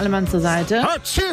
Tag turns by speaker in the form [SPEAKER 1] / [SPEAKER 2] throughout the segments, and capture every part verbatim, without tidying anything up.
[SPEAKER 1] Allemann zur Seite.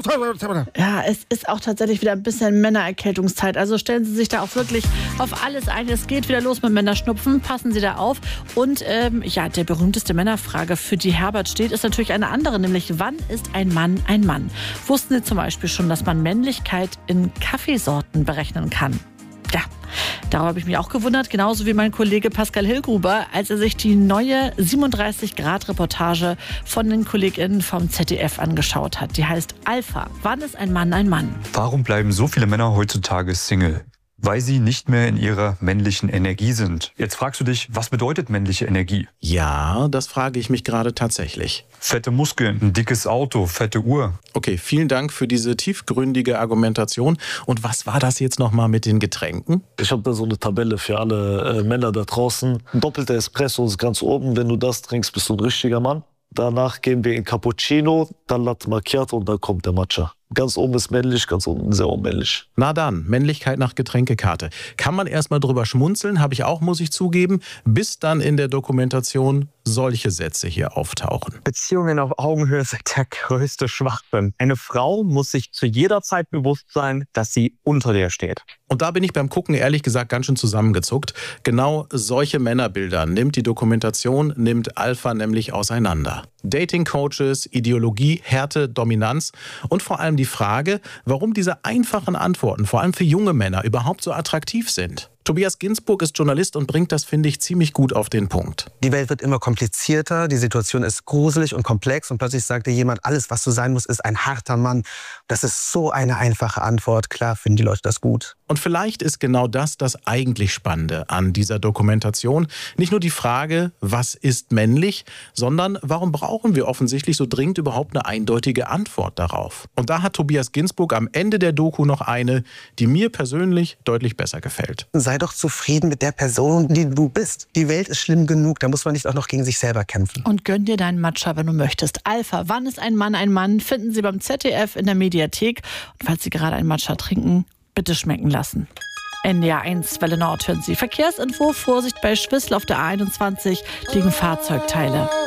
[SPEAKER 1] Ja, es ist auch tatsächlich wieder ein bisschen Männererkältungszeit. Also stellen Sie sich da auch wirklich auf alles ein. Es geht wieder los mit Männerschnupfen. Passen Sie da auf. Und ähm, ja, der berühmteste Männerfrage, für die Herbert steht, ist natürlich eine andere. Nämlich, wann ist ein Mann ein Mann? Wussten Sie zum Beispiel schon, dass man Männlichkeit in Kaffeesorten berechnen kann? Ja, darüber habe ich mich auch gewundert, genauso wie mein Kollege Pascal Hillgruber, als er sich die neue siebenunddreißig Grad Reportage von den KollegInnen vom Z D F angeschaut hat. Die heißt Alpha. Wann ist ein Mann ein Mann?
[SPEAKER 2] Warum bleiben so viele Männer heutzutage Single? Weil sie nicht mehr in ihrer männlichen Energie sind. Jetzt fragst du dich, was bedeutet männliche Energie?
[SPEAKER 3] Ja, das frage ich mich gerade tatsächlich.
[SPEAKER 2] Fette Muskeln, ein dickes Auto, fette Uhr.
[SPEAKER 3] Okay, vielen Dank für diese tiefgründige Argumentation. Und was war das jetzt nochmal mit den Getränken?
[SPEAKER 4] Ich habe da so eine Tabelle für alle äh, Männer da draußen. Ein doppelter Espresso ist ganz oben. Wenn du das trinkst, bist du ein richtiger Mann. Danach gehen wir in Cappuccino, dann Latte Macchiato und dann kommt der Matcha. Ganz oben ist männlich, ganz unten sehr unmännlich.
[SPEAKER 3] Na dann, Männlichkeit nach Getränkekarte. Kann man erstmal drüber schmunzeln, habe ich auch, muss ich zugeben, bis dann in der Dokumentation solche Sätze hier auftauchen.
[SPEAKER 5] Beziehungen auf Augenhöhe sind der größte Schwachsinn. Eine Frau muss sich zu jeder Zeit bewusst sein, dass sie unter dir steht.
[SPEAKER 3] Und da bin ich beim Gucken ehrlich gesagt ganz schön zusammengezuckt. Genau solche Männerbilder nimmt die Dokumentation, nimmt Alpha nämlich auseinander. Dating-Coaches, Ideologie, Härte, Dominanz und vor allem die Frage, warum diese einfachen Antworten, vor allem für junge Männer, überhaupt so attraktiv sind. Tobias Ginsburg ist Journalist und bringt das, finde ich, ziemlich gut auf den Punkt.
[SPEAKER 6] Die Welt wird immer komplizierter, die Situation ist gruselig und komplex und plötzlich sagt dir jemand, alles, was du sein musst, ist ein harter Mann. Das ist so eine einfache Antwort. Klar finden die Leute das gut.
[SPEAKER 3] Und vielleicht ist genau das das eigentlich Spannende an dieser Dokumentation. Nicht nur die Frage, was ist männlich, sondern warum brauchen wir offensichtlich so dringend überhaupt eine eindeutige Antwort darauf? Und da hat Tobias Ginsburg am Ende der Doku noch eine, die mir persönlich deutlich besser gefällt.
[SPEAKER 6] Sei doch zufrieden mit der Person, die du bist. Die Welt ist schlimm genug, da muss man nicht auch noch gegen sich selber kämpfen.
[SPEAKER 1] Und gönn dir deinen Matcha, wenn du möchtest. Alpha, wann ist ein Mann ein Mann? Finden Sie beim Z D F in der Mediathek. Und falls Sie gerade einen Matcha trinken, bitte schmecken lassen. N D R eins, Welle Nord hören Sie. Verkehrsinfo, Vorsicht bei Schwissel auf der A einundzwanzig, liegen Fahrzeugteile.